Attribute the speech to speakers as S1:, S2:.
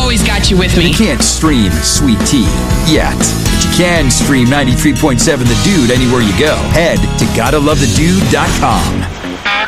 S1: always got you with me.
S2: You can't stream Sweet Tea yet, but you can stream 93.7 The Dude anywhere you go. Head to GottaLoveTheDude.com.